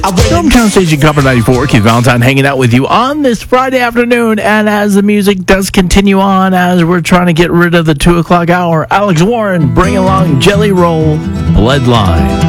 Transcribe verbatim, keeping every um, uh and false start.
Hometown Station Cover ninety-four, Keith Valentine hanging out with you on this Friday afternoon. And as the music does continue on, as we're trying to get rid of the two o'clock hour, Alex Warren bring along Jelly Roll, Bloodline.